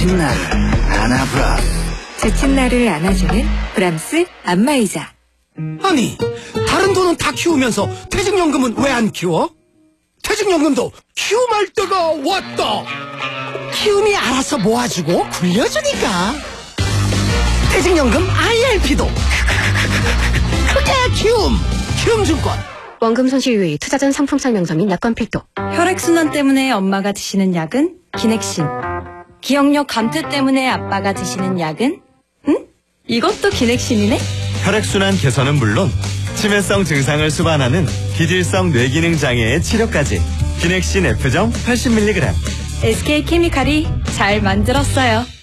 지친 나를 안아봐. 지친 나를 안아주는 브람스 안마의자. 아니, 다른 돈은 다 키우면서 퇴직연금은 왜 안 키워? 퇴직연금도 키움할 때가 왔다. 키움이 알아서 모아주고 굴려주니까. 퇴직연금 IRP도 그게 키움증권. 원금 손실 유의, 투자 전 상품 설명서 및 약관 필도. 혈액순환 때문에 엄마가 드시는 약은 기넥신. 기억력 감퇴 때문에 아빠가 드시는 약은? 응? 이것도 기넥신이네? 혈액순환 개선은 물론 치매성 증상을 수반하는 기질성 뇌기능 장애의 치료까지. 기넥신 F점 80mg. SK케미칼이 잘 만들었어요.